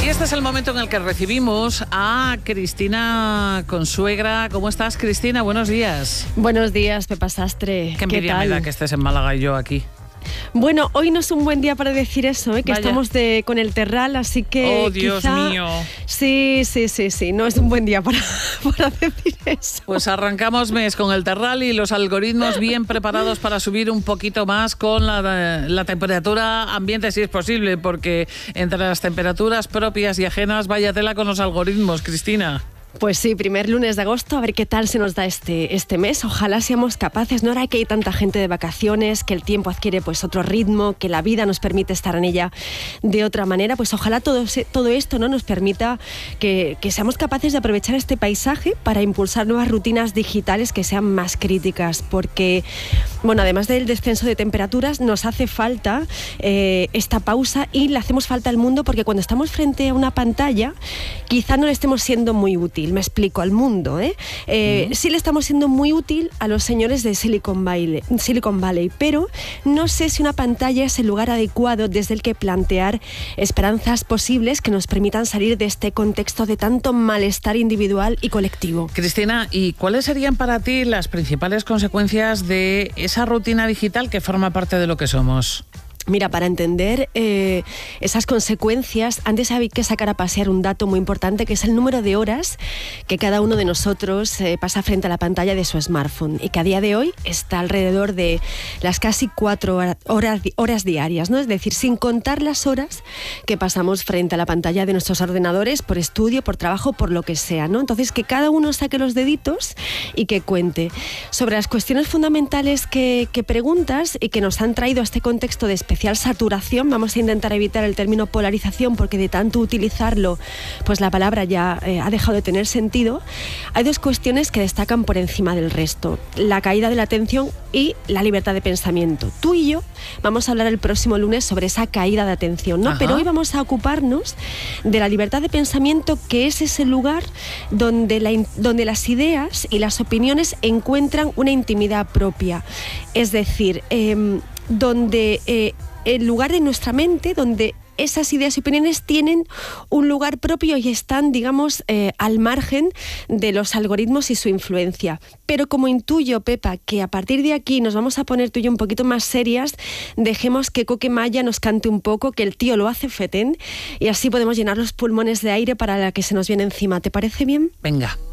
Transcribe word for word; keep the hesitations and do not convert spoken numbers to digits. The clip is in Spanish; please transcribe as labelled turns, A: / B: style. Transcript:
A: Y este es el momento en el que recibimos a Cristina Consuegra. ¿Cómo estás, Cristina? Buenos días.
B: Buenos días, Pepa Sastre.
A: Qué envidia ¿Qué tal? me da que estés en Málaga y yo aquí.
B: Bueno, hoy no es un buen día para decir eso, ¿eh? que
A: Vaya.
B: estamos de, con el Terral, así que
A: ¡Oh, Dios
B: quizá...
A: mío!
B: Sí, sí, sí, sí, no es un buen día para, para decir eso.
A: Pues arrancamos mes con el Terral y los algoritmos bien preparados para subir un poquito más con la, la temperatura ambiente, si es posible, porque entre las temperaturas propias y ajenas, vaya tela con los algoritmos, Cristina.
B: Pues sí, primer lunes de agosto, a ver qué tal se nos da este, este mes. Ojalá seamos capaces, no ahora que hay tanta gente de vacaciones, que el tiempo adquiere pues otro ritmo, que la vida nos permite estar en ella de otra manera, pues ojalá todo, todo esto, ¿no?, nos permita que, que seamos capaces de aprovechar este paisaje para impulsar nuevas rutinas digitales que sean más críticas, porque, bueno, además del descenso de temperaturas, nos hace falta eh, esta pausa y le hacemos falta al mundo, porque cuando estamos frente a una pantalla, quizá no le estemos siendo muy útil. Me explico, al mundo, ¿eh? Eh, mm. Sí le estamos siendo muy útil a los señores de Silicon Valley, Silicon Valley, pero no sé si una pantalla es el lugar adecuado desde el que plantear esperanzas posibles que nos permitan salir de este contexto de tanto malestar individual y colectivo.
A: Cristina, ¿y cuáles serían para ti las principales consecuencias de esa rutina digital que forma parte de lo que somos?
B: Mira, para entender eh, esas consecuencias, antes hay que sacar a pasear un dato muy importante, que es el número de horas que cada uno de nosotros eh, pasa frente a la pantalla de su smartphone, y que a día de hoy está alrededor de las casi cuatro horas, horas diarias, ¿no? Es decir, sin contar las horas que pasamos frente a la pantalla de nuestros ordenadores por estudio, por trabajo, por lo que sea, ¿no? Entonces, que cada uno saque los deditos y que cuente. Sobre las cuestiones fundamentales que, que preguntas y que nos han traído a este contexto de especial saturación, vamos a intentar evitar el término polarización, porque de tanto utilizarlo, pues la palabra ya eh, ha dejado de tener sentido. Hay dos cuestiones que destacan por encima del resto: la caída de la atención y la libertad de pensamiento. Tú y yo vamos a hablar el próximo lunes sobre esa caída de atención, ¿no? Ajá. Pero hoy vamos a ocuparnos de la libertad de pensamiento, que es ese lugar donde, la, donde las ideas y las opiniones encuentran una intimidad propia. Es decir, eh, donde eh, el lugar de nuestra mente, donde esas ideas y opiniones tienen un lugar propio y están, digamos, eh, al margen de los algoritmos y su influencia. Pero como intuyo, Pepa, que a partir de aquí nos vamos a poner tú y yo un poquito más serias, dejemos que Coque Maya nos cante un poco, que el tío lo hace fetén, y así podemos llenar los pulmones de aire para la que se nos viene encima. ¿Te parece bien?
A: Venga.